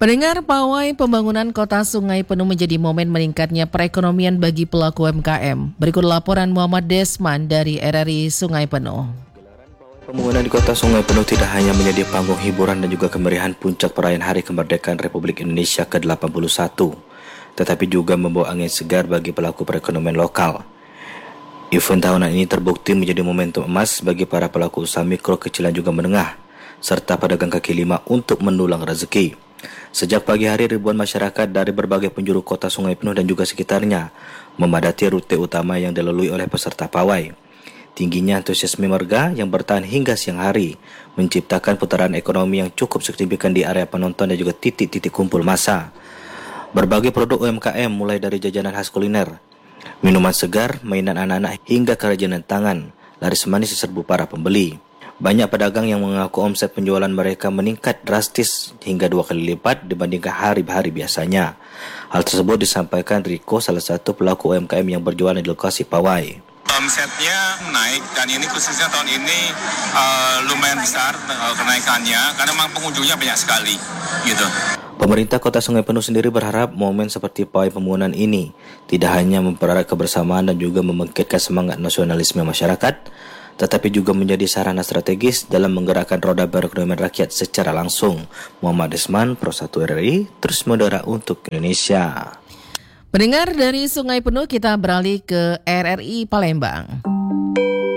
Pendengar, pawai pembangunan kota Sungai Penuh menjadi momen meningkatnya perekonomian bagi pelaku UMKM. Berikut laporan Muhammad Desman dari RRI Sungai Penuh. Pembangunan di kota Sungai Penuh tidak hanya menjadi panggung hiburan dan juga kemeriahan puncak perayaan Hari Kemerdekaan Republik Indonesia ke-81, tetapi juga membawa angin segar bagi pelaku perekonomian lokal. Event tahunan ini terbukti menjadi momentum emas bagi para pelaku usaha mikro, kecil dan juga menengah, serta pedagang kaki lima untuk mendulang rezeki. Sejak pagi hari, ribuan masyarakat dari berbagai penjuru kota Sungai Penuh dan juga sekitarnya memadati rute utama yang dilalui oleh peserta pawai. Tingginya antusiasme warga yang bertahan hingga siang hari menciptakan putaran ekonomi yang cukup signifikan di area penonton dan juga titik-titik kumpul massa. Berbagai produk UMKM mulai dari jajanan khas kuliner, minuman segar, mainan anak-anak hingga kerajinan tangan laris manis diserbu para pembeli. Banyak pedagang yang mengaku omset penjualan mereka meningkat drastis hingga 2 kali lipat dibandingkan hari-hari biasanya. Hal tersebut disampaikan Riko, salah satu pelaku UMKM yang berjualan di lokasi pawai. Omsetnya naik dan ini khususnya tahun ini lumayan besar kenaikannya karena memang pengunjungnya banyak sekali gitu. Pemerintah Kota Sungai Penuh sendiri berharap momen seperti pawai pembangunan ini tidak hanya mempererat kebersamaan dan juga membangkitkan semangat nasionalisme masyarakat, tetapi juga menjadi sarana strategis dalam menggerakkan roda perekonomian rakyat secara langsung. Muhammad Desman, Pro 1 RRI, terus mendorong untuk Indonesia. Pendengar, dari Sungai Penuh kita beralih ke RRI Palembang.